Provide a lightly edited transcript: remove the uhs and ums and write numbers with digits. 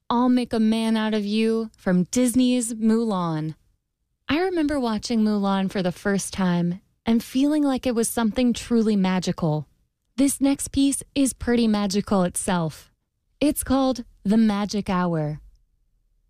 I'll Make a Man Out of You from Disney's Mulan. I remember watching Mulan for the first time and feeling like it was something truly magical. This next piece is pretty magical itself. It's called The Magic Hour.